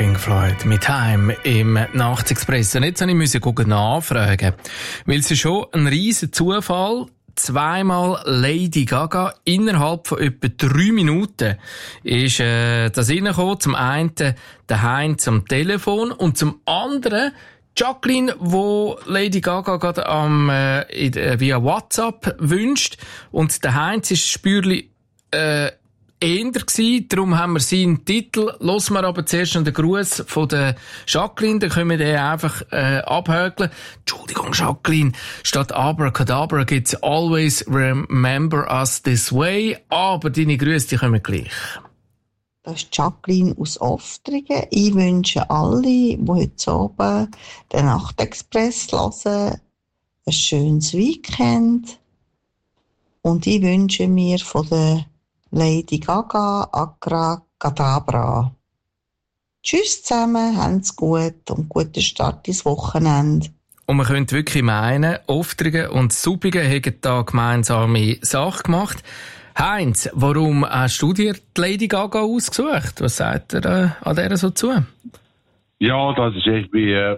Pink Floyd mit Time im Nachtexpress. Und jetzt musste ich nachfragen, weil es ist schon ein riesen Zufall. Zweimal Lady Gaga innerhalb von etwa 3 Minuten ist das reingekommen. Zum einen der Heinz am Telefon und zum anderen Jacqueline, wo Lady Gaga gerade via WhatsApp wünscht. Und der Heinz ist spürlich eher gsi, darum haben wir seinen Titel. Hören wir aber zuerst noch den Gruß von der Jacqueline, dann können wir den einfach abhökeln. Entschuldigung, Jacqueline, statt Abracadabra gibt's Always Remember Us This Way, aber deine Grüße, die kommen gleich. Das ist Jacqueline aus Oftringen. Ich wünsche alle, die heute oben den Nachtexpress hören, ein schönes Weekend. Und ich wünsche mir von der Lady Gaga, Abracadabra. Tschüss zusammen, habt's gut und guten Start ins Wochenende. Und man könnte wirklich meinen, Oftringen und Suppigen hätten da gemeinsame Sache gemacht. Heinz, warum hast du dir die Lady Gaga ausgesucht? Was sagt er an der so zu? Ja, das ist echt wie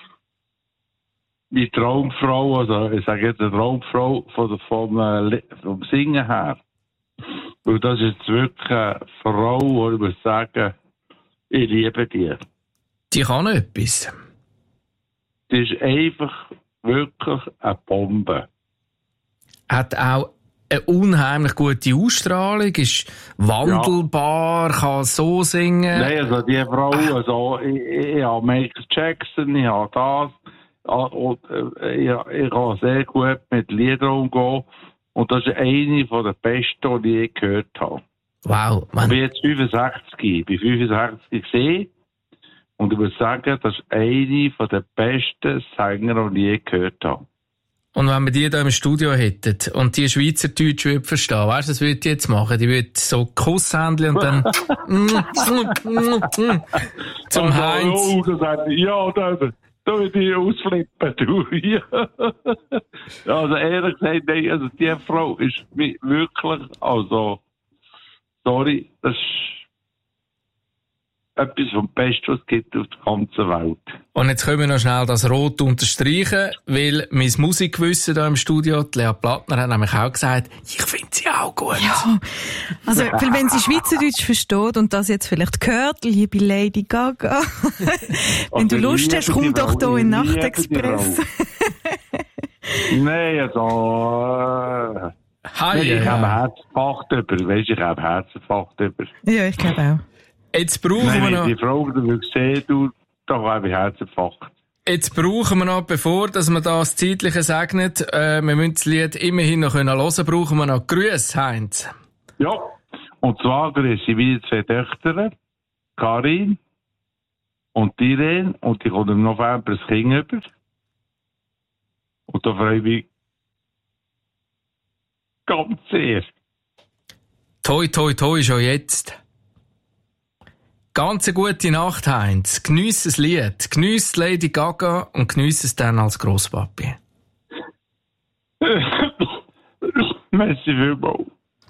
Traumfrau, also ich sage jetzt eine Traumfrau vom Singen her. Und das ist wirklich eine Frau, wo ich muss sagen, ich liebe die. Die kann etwas. Die ist einfach wirklich eine Bombe. Hat auch eine unheimlich gute Ausstrahlung, ist wandelbar, kann so singen. Nein, also die Frau, also ich habe Michael Jackson, ich habe das, und ich kann sehr gut mit Liedern umgehen. Und das ist eine der besten, die ich je gehört habe. Wow, Mann. Ich bin jetzt 65, bin 65 gesehen. Und ich muss sagen, das ist eine der besten Sänger, die ich je gehört habe. Und wenn wir die da im Studio hätten und die Schweizerdeutsch würde verstehen, weißt du, was würde die jetzt machen? Die würde so Kusshändchen und dann zum Heinz. Oh, das sagt ja, da würde ich ausflippen, du. Also ehrlich gesagt, nein, also die Frau ist wirklich, also, sorry, das ist etwas vom Besten, was es gibt auf der ganzen Welt. Und jetzt können wir noch schnell das Rot unterstreichen, weil mein Musikgewissen hier im Studio, Lea Plattner, hat nämlich auch gesagt, ich finde sie auch gut. Ja, also, weil wenn sie Schweizerdeutsch versteht und das jetzt vielleicht hört, liebe Lady Gaga, wenn du Lust hast, komm doch hier in Nachtexpress. Nein, also, ich habe Herzinfarkt über, weißt du, ich habe Herzinfarkt über. Ja, ich glaube auch. Jetzt brauchen wir noch... Die Frau, die du siehst, da habe ich Herzinfarkt. Jetzt brauchen wir noch, bevor dass wir das Zeitliche segnen, wir müssen das Lied immerhin noch hören können, brauchen wir noch Grüße, Heinz. Ja, und zwar grüße ich wieder 2 Töchter, Karin und Irene, und die kommen im November das Kind über. Und da freue ich mich ganz sehr. Toi, toi, toi, schon jetzt. Ganz eine gute Nacht, Heinz. Geniess das Lied, geniess Lady Gaga und geniess es dann als Grosspapi. Merci vielmals.